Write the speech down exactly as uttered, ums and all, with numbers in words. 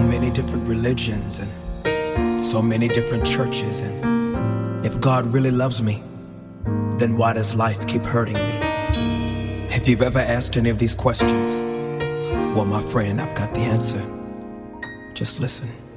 many different religions and so many different churches, and if God really loves me, then why does life keep hurting me? If you've ever asked any of these questions, well, my friend, I've got the answer. Just listen.